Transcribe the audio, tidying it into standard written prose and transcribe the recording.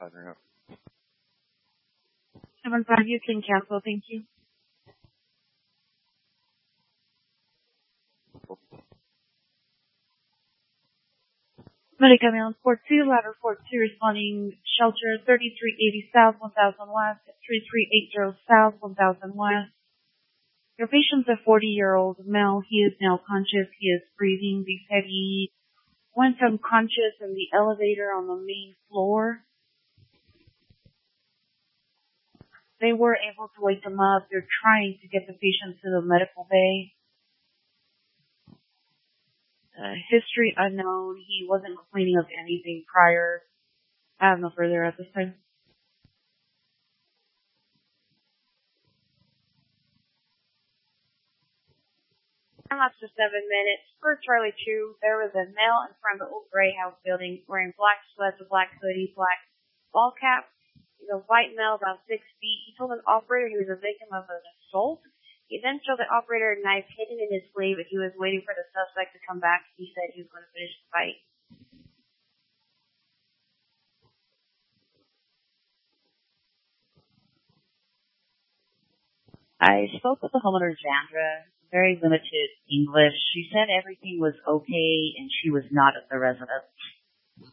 timer up. 7-5, you can cancel, thank you. Medica Mail 42, ladder 42, responding shelter 3380 South, 1000 West, 3380 South, 1000 West. Your patient's a 40-year-old male. He is now conscious. He is breathing. They said he went unconscious in the elevator on the main floor. They were able to wake him up. They're trying to get the patient to the medical bay. History unknown. He wasn't complaining of anything prior. I have no further at this time. Time lapse for 7 minutes. For Charlie 2, there was a male in front of the old gray house building wearing black sweats, a black hoodie, black ball cap. He's a white male, about 6 feet. He told an operator he was a victim of an assault. He then showed the operator a knife hidden in his sleeve and he was waiting for the suspect to come back. He said he was going to finish the fight. I spoke with the homeowner, Zandra, very limited English. She said everything was okay and she was not at the residence.